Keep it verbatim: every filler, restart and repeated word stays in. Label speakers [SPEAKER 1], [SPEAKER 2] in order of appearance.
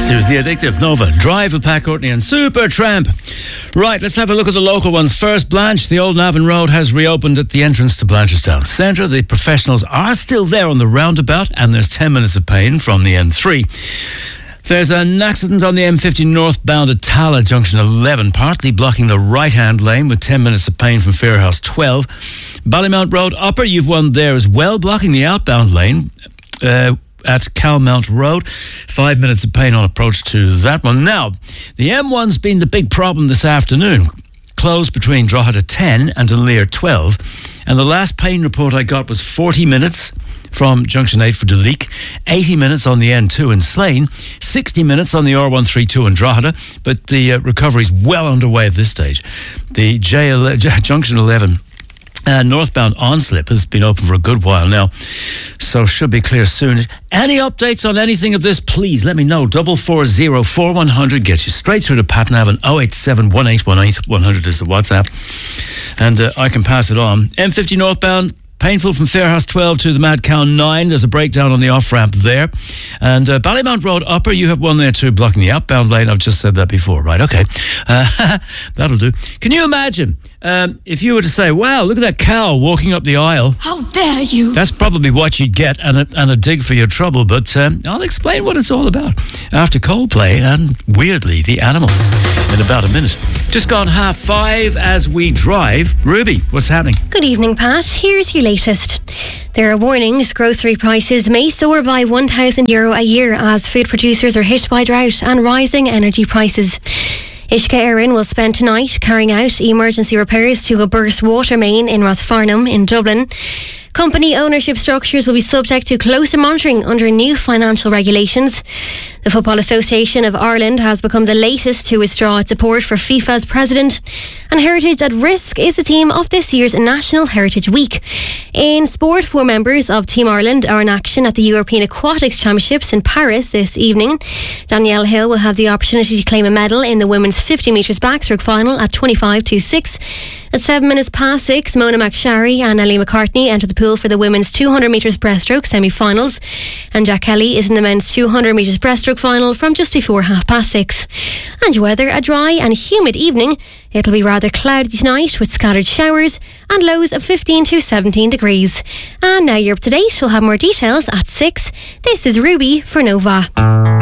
[SPEAKER 1] Here's the addictive Nova, Drive with Pat Courtney and Super Tramp. Right, let's have a look at the local ones first. Blanche, the old Navan Road has reopened at the entrance to Blanchardstown Centre. The professionals are still there on the roundabout, and there's ten minutes of pain from the M three. There's an accident on the M fifty northbound at Tala Junction eleven, partly blocking the right-hand lane with ten minutes of pain from Fairhouse twelve. Ballymount Road Upper, you've one there as well, blocking the outbound lane uh, at Calmount Road. Five minutes of pain on approach to that one. Now, the M one's been the big problem this afternoon. Closed between Drogheda ten and Lear twelve. And the last pain report I got was forty minutes from Junction eight for Duleek, eighty minutes on the N two in Slane, sixty minutes on the R one thirty-two in Drogheda, but the uh, recovery's well underway at this stage. The J ele- J- Junction eleven uh, northbound on-slip has been open for a good while now, so should be clear soon. Any updates on anything of this, please let me know. Double four zero four one hundred gets you straight through to Pat Navan. oh eight seven one eight one eight one hundred is the WhatsApp, and uh, I can pass it on. M fifty northbound, painful from Fairhouse twelve to the Mad Cow nine. There's a breakdown on the off-ramp there. And uh, Ballymount Road Upper, you have one there too, blocking the outbound lane. I've just said that before. Right, okay. Uh, that'll do. Can you imagine um, if you were to say, wow, look at that cow walking up the aisle?
[SPEAKER 2] How dare you?
[SPEAKER 1] That's probably what you'd get, and a, and a dig for your trouble. But um, I'll explain what it's all about after Coldplay and, weirdly, the Animals in about a minute. Just gone half five as we drive. Ruby, what's happening?
[SPEAKER 3] Good evening, Pat. Here's your latest. There are warnings grocery prices may soar by one thousand euro a year as food producers are hit by drought and rising energy prices. Ishka Erin will spend tonight carrying out emergency repairs to a burst water main in Rathfarnham in Dublin. Company ownership structures will be subject to closer monitoring under new financial regulations. The Football Association of Ireland has become the latest to withdraw its support for FIFA's president. And Heritage at Risk is the theme of this year's National Heritage Week. In sport, four members of Team Ireland are in action at the European Aquatics Championships in Paris this evening. Danielle Hill will have the opportunity to claim a medal in the women's fifty metres backstroke final at twenty-five to six. At seven minutes past six, Mona McSharry and Ellie McCartney enter the pool for the women's two hundred metres breaststroke semi-finals. And Jack Kelly is in the men's two hundred metres breaststroke final from just before half past six. And weather, a dry and humid evening. It'll be rather cloudy tonight with scattered showers and lows of fifteen to seventeen degrees. And now you're up to date. We'll have more details at six. This is Ruby for Nova.